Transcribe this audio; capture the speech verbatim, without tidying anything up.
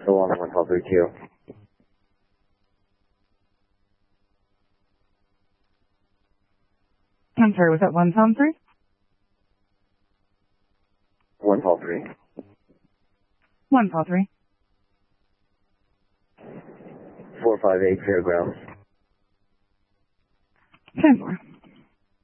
So long, one twelve three two. I'm sorry, was that one Tom three? one twelve three. One Paul three. four five eight Fairgrounds. Ten four.